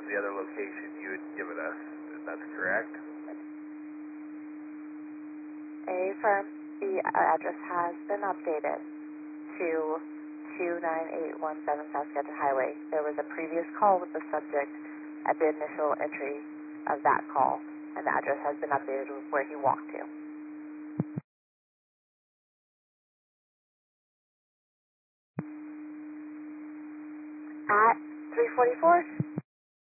the other location you had given us. That's correct? Affirm. The address has been updated to 29817 South Skagit Highway. There was a previous call with the subject at the initial entry of that call, and the address has been updated with where he walked to. At 344.